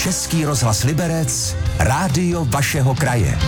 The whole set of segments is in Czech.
Český rozhlas Liberec, rádio vašeho kraje.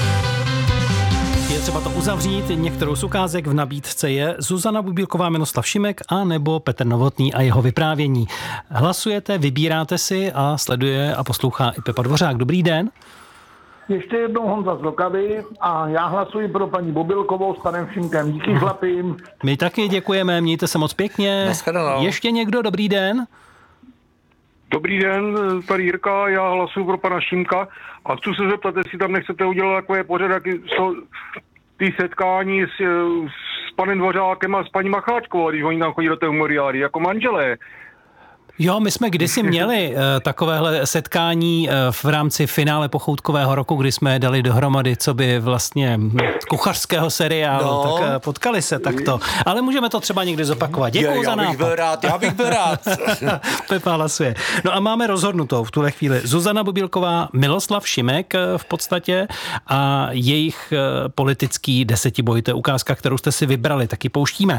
Je třeba to uzavřít, některou z ukázek v nabídce je Zuzana Bubílková, Miloslav Šimek a nebo Petr Novotný a jeho vyprávění. Hlasujete, vybíráte si a sleduje a poslouchá i Pepa Dvořák. Dobrý den. Ještě jednou Honza z Vltavy a já hlasuji pro paní Bubílkovou s panem Šimkem. Díky chlapím. My taky děkujeme, mějte se moc pěkně. Ještě někdo, dobrý den. Dobrý den, tady Jirka, já hlasuji pro pana Šimka a chci se zeptat, jestli tam nechcete udělat takové pořad, jak ty setkání s panem Dvořákem a s paní Macháčkovou, když oni tam chodí do té humoriády, jako manželé. Jo, my jsme kdysi měli takovéhle setkání v rámci finále Pochoutkového roku, kdy jsme je dali dohromady, co by vlastně kuchařského seriálu, tak potkali se takto. Ale můžeme to třeba někdy zopakovat. Děkuju za nápad. Já bych byl rád. Pepa hlasuje. No a máme rozhodnutou v tuhle chvíli Zuzana Bubílková, Miloslav Šimek v podstatě a jejich politický desetiboj. To je ukázka, kterou jste si vybrali, taky pouštíme.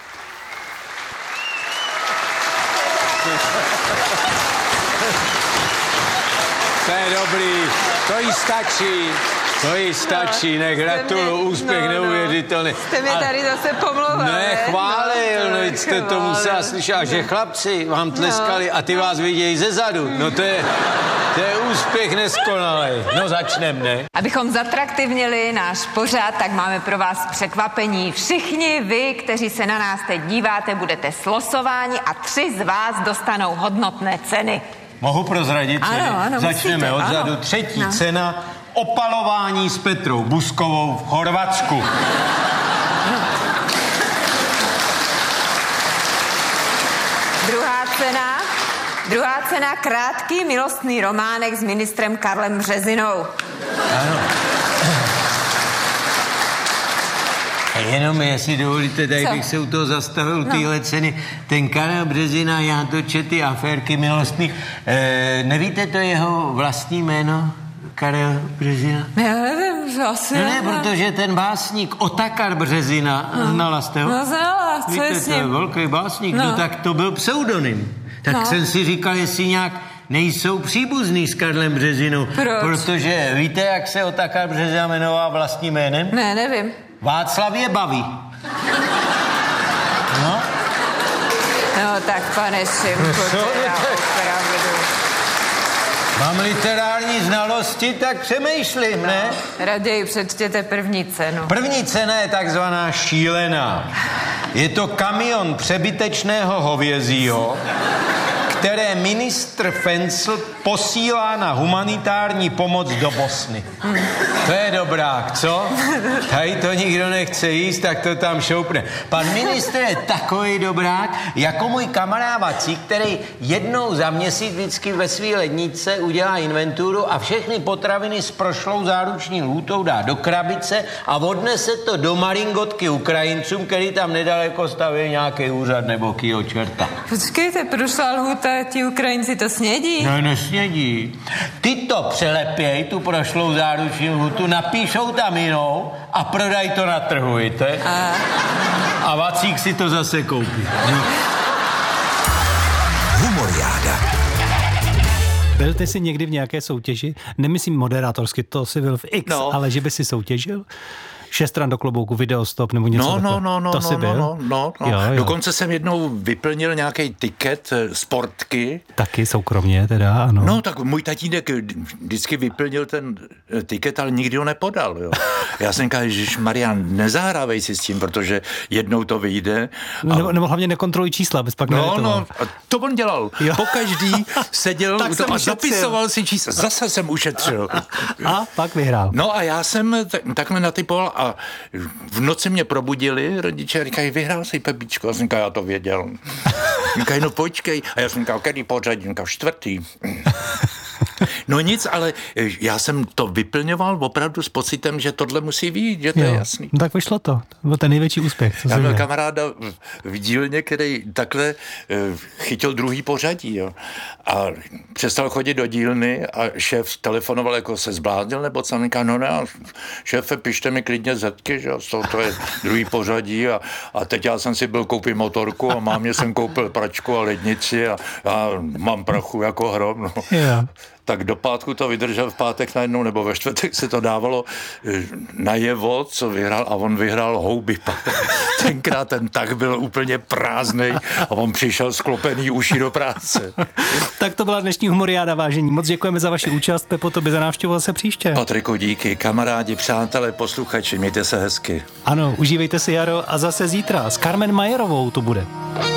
To je dobrý, to jí stačí, gratuluju, úspěch neuvěřitelný. Jste mě tady zase pomlouval, chválil, jste to musela slyšet, a že chlapci vám tleskali a ty vás vidějí zezadu, no to je úspěch neskonalej. No začneme, ne? Abychom zatraktivnili náš pořad, tak máme pro vás překvapení. Všichni vy, kteří se na nás teď díváte, budete slosováni a 3 z vás dostanou hodnotné ceny. Mohu prozradit? Ano, začneme musíte, odzadu. ano. Třetí cena opalování s Petrou Buskovou v Chorvatsku. Druhá cena krátký milostný románek s ministrem Karlem Březinou. Ano. Jenom, jestli dovolíte, tady bych se u toho zastavil, tyhle ceny. Ten Karel Březina, já to četl, ty aférky milostný. Nevíte to jeho vlastní jméno? Karel Březina? Já nevím, asi ne, protože ten básník Otakar Březina, znala jste ho? No znala, co víte, je s ním? To je velký básník, no tak to byl pseudonym. Tak jsem si říkal, jestli nějak nejsou příbuzný s Karlem Březinou. Proč? Protože víte, jak se Otakar Březina jmenoval vlastním jménem? Ne, nevím. Václav je baví. No tak pane Šimku, teda opravdu. Mám literární znalosti, tak přemýšlím, ne? Raději přečtěte první cenu. První cena je takzvaná šílená. Je to kamion přebytečného hovězího, které ministr Fencl posílá na humanitární pomoc do Bosny. To je dobrák, co? Tady to nikdo nechce jíst, tak to tam šoupne. Pan ministr je takový dobrák, jako můj kamarád Vacík, který jednou za měsíc vždycky ve svý ledničce udělá inventuru a všechny potraviny s prošlou záruční lhůtou dá do krabice a odnese to do Maringotky Ukrajincům, který tam nedaleko staví nějaký úřad nebo kýho čerta. Počkejte, prošla lhůta, ti Ukrajinci to snědí? No, nesnědí. Ty to přelepěj, tu prošlou záruční lhůtu, napíšou tam jinou a prodají to na trhu, víte? A Vacík si to zase koupí. Humoriáda. Byl ty si někdy v nějaké soutěži? Nemyslím moderátorsky, to si byl v X, ale že by si soutěžil? 6 stran do klobouku, videostop nebo něco takového. To si byl? No. Jo. Dokonce jsem jednou vyplnil nějaký tiket sportky. Taky soukromně teda, ano. No, tak můj tatínek vždycky vyplnil ten tiket, ale nikdy ho nepodal, jo. Já jsem říkal, že Marian, nezahrávej si s tím, protože jednou to vyjde. Nebo hlavně nekontroluj čísla, abys pak No, to on dělal. Pokaždý seděl a zapisoval si čísla. Zase jsem ušetřil. A pak vyhrál. No a já jsem takhle natypoval a v noci mě probudili rodiče a říkají, vyhrál jsi, Pepíčko. Já jsem říkal, já to věděl. Říkají, no počkej. A já jsem říkal, který pořadí? Říkal, 4. No nic, ale já jsem to vyplňoval opravdu s pocitem, že tohle musí vyjít, že to je jasný. No tak vyšlo to. To byl ten největší úspěch. Já měl kamaráda v dílně, který takhle chytil 2. pořadí, jo. A přestal chodit do dílny a šéf telefonoval, jako se zbláznil, nebo co, říká, no ne, šéfe, pište mi klidně zetky, že to je 2. pořadí a teď já jsem si byl koupit motorku a mámě jsem koupil pračku a lednici a mám prachu jako hrom, no. Yeah. tak do pátku to vydržel, v pátek najednou, nebo ve čtvrtek se to dávalo najevo, co vyhrál, a on vyhrál houby. Tenkrát ten tah byl úplně prázdnej a on přišel sklopený uši do práce. Tak to byla dnešní humoriáda, vážení. Moc děkujeme za vaši účast. Pepo, tobě za návštěvu zase příště. Patriku, díky. Kamarádi, přátelé, posluchači, mějte se hezky. Ano, užívejte si jaro a zase zítra s Carmen Majerovou to bude.